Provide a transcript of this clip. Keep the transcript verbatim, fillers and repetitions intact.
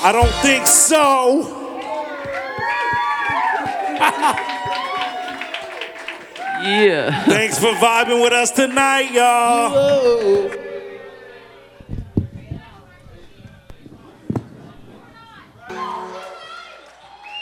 I don't think so. Yeah. Thanks for vibing with us tonight, y'all. Whoa.